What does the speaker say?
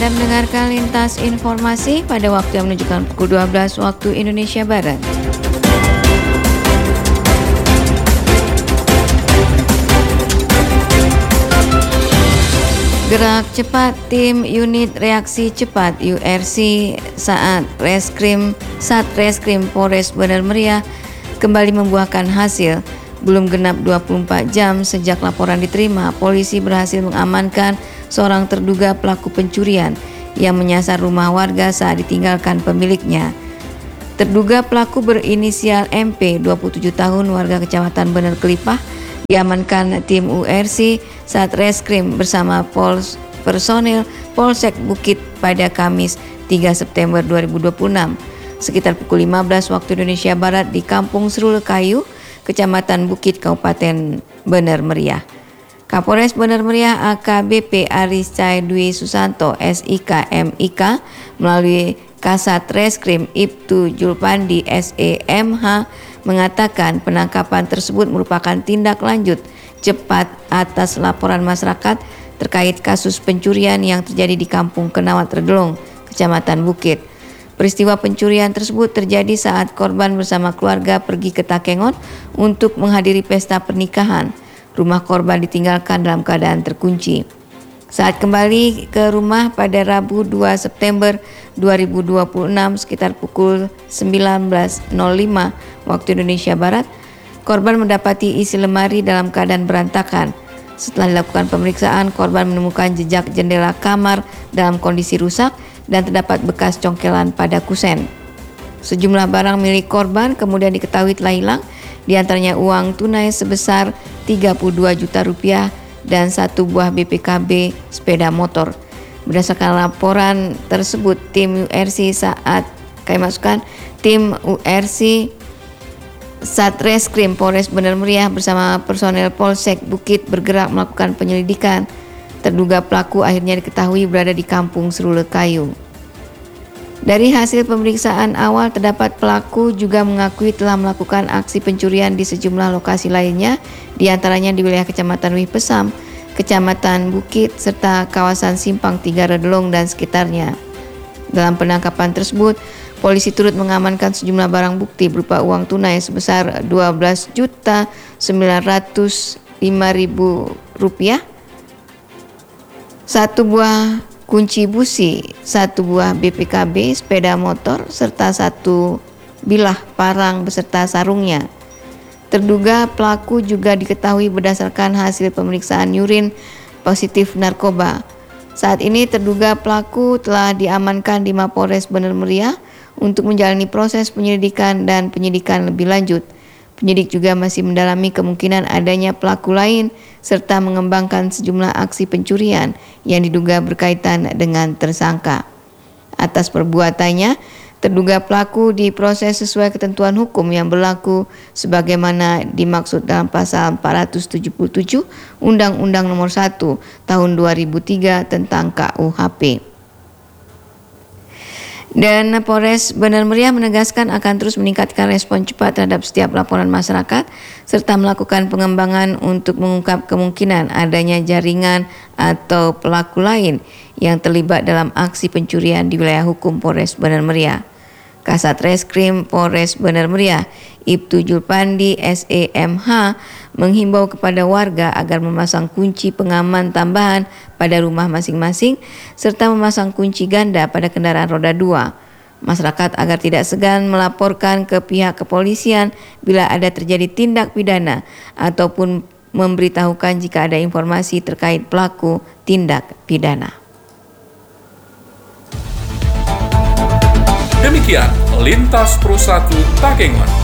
Dan mendengarkan lintas informasi pada waktu yang menunjukkan pukul 12 waktu Indonesia Barat. Gerak cepat tim unit reaksi cepat URC Satreskrim Polres Bener Meriah kembali membuahkan hasil. Belum genap 24 jam sejak laporan diterima, polisi berhasil mengamankan seorang terduga pelaku pencurian yang menyasar rumah warga saat ditinggalkan pemiliknya. Terduga pelaku berinisial MP, 27 tahun, warga Kecamatan Bener Kelipah, diamankan tim URC Satreskrim bersama personil Polsek Bukit pada Kamis 3 September 2026 sekitar pukul 15 waktu Indonesia Barat di Kampung Serul Kayu, Kecamatan Bukit, Kabupaten Bener Meriah. Kapolres Bener Meriah AKBP Ariscai Dwi Susanto SIK MIK melalui Kasat Reskrim Ibtu Julpandi SEMH mengatakan penangkapan tersebut merupakan tindak lanjut cepat atas laporan masyarakat terkait kasus pencurian yang terjadi di Kampung Kenawat Regelong, Kecamatan Bukit. Peristiwa pencurian tersebut terjadi saat korban bersama keluarga pergi ke Takengon untuk menghadiri pesta pernikahan. Rumah korban ditinggalkan dalam keadaan terkunci. Saat kembali ke rumah pada Rabu 2 September 2026 sekitar pukul 19.05 waktu Indonesia Barat, korban mendapati isi lemari dalam keadaan berantakan. Setelah dilakukan pemeriksaan, korban menemukan jejak jendela kamar dalam kondisi rusak dan terdapat bekas congkelan pada kusen. Sejumlah barang milik korban kemudian diketahui telah hilang, di antaranya uang tunai sebesar 32 juta rupiah dan satu buah BPKB sepeda motor. Berdasarkan laporan tersebut, tim URC Satreskrim Polres Bener Meriah bersama personel Polsek Bukit bergerak melakukan penyelidikan. Terduga pelaku akhirnya diketahui berada di Kampung Serul Kayu. Dari hasil pemeriksaan awal, terdapat pelaku juga mengakui telah melakukan aksi pencurian di sejumlah lokasi lainnya, di antaranya di wilayah Kecamatan Wih Pesam, Kecamatan Bukit, serta kawasan Simpang 3 Redelong dan sekitarnya. Dalam penangkapan tersebut, polisi turut mengamankan sejumlah barang bukti berupa uang tunai sebesar 12.905.000 rupiah, satu buah kunci busi, satu buah BPKB sepeda motor, serta satu bilah parang beserta sarungnya. Terduga pelaku juga diketahui berdasarkan hasil pemeriksaan urin positif narkoba. Saat ini terduga pelaku telah diamankan di Mapolres Bener Meriah untuk menjalani proses penyelidikan dan penyidikan lebih lanjut. Penyidik juga masih mendalami kemungkinan adanya pelaku lain serta mengembangkan sejumlah aksi pencurian yang diduga berkaitan dengan tersangka. Atas perbuatannya, terduga pelaku diproses sesuai ketentuan hukum yang berlaku sebagaimana dimaksud dalam pasal 477 Undang-Undang Nomor 1 Tahun 2003 tentang KUHP. Dan Polres Bener Meriah menegaskan akan terus meningkatkan respon cepat terhadap setiap laporan masyarakat serta melakukan pengembangan untuk mengungkap kemungkinan adanya jaringan atau pelaku lain yang terlibat dalam aksi pencurian di wilayah hukum Polres Bener Meriah. Kasat Reskrim Polres Bener Meriah Ibtu Julpandi SEMH menghimbau kepada warga agar memasang kunci pengaman tambahan pada rumah masing-masing serta memasang kunci ganda pada kendaraan roda 2. Masyarakat agar tidak segan melaporkan ke pihak kepolisian bila ada terjadi tindak pidana ataupun memberitahukan jika ada informasi terkait pelaku tindak pidana. Demikian Lintas Pro 1 Takengon.